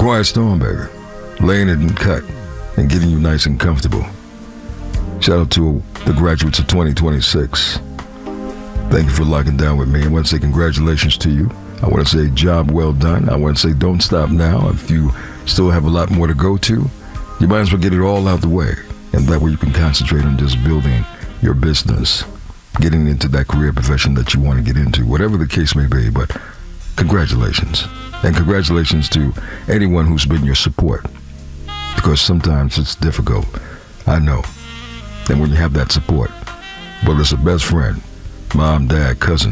Quiet Storm, baby. Laying it in cut and getting you nice and comfortable. Shout out to the graduates of 2026. Thank you for locking down with me. I want to say congratulations to you. I want to say job well done. I want to say don't stop now. If you still have a lot more to go to, you might as well get it all out the way. And that way you can concentrate on just building your business, getting into that career profession that you want to get into, whatever the case may be. But congratulations. And congratulations to anyone who's been your support. Because sometimes it's difficult. I know. And when you have that support, whether it's a best friend, mom, dad, cousin,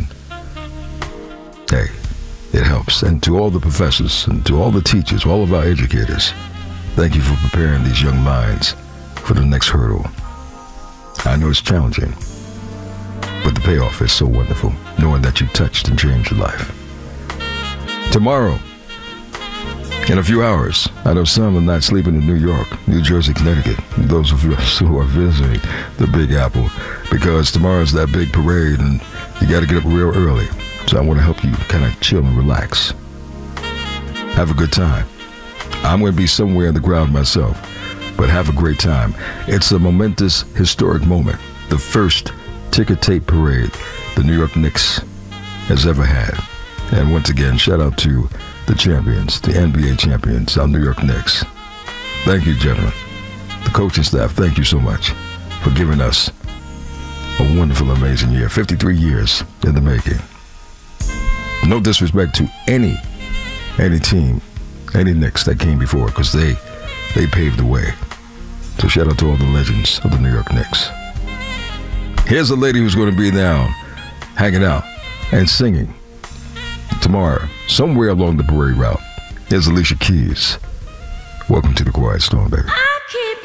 hey, it helps. And to all the professors and to all the teachers, all of our educators, thank you for preparing these young minds for the next hurdle. I know it's challenging, but the payoff is so wonderful, knowing that you touched and changed your life. Tomorrow, in a few hours, I know some are not sleeping in New York, New Jersey, Connecticut, those of us who are visiting the Big Apple, because tomorrow's that big parade and you got to get up real early. So I want to help you kind of chill and relax. Have a good time. I'm going to be somewhere in the crowd myself, but have a great time. It's a momentous, historic moment. The first ticker tape parade the New York Knicks has ever had. And once again, shout out to the champions, the NBA champions, our New York Knicks. Thank you, gentlemen. The coaching staff, thank you so much for giving us a wonderful, amazing year. 53 years in the making. No disrespect to any team, any Knicks that came before, because they paved the way. So shout out to all the legends of the New York Knicks. Here's a lady who's going to be down, hanging out and singing tomorrow, somewhere along the parade route. Here's Alicia Keys. Welcome to the Quiet Storm, baby.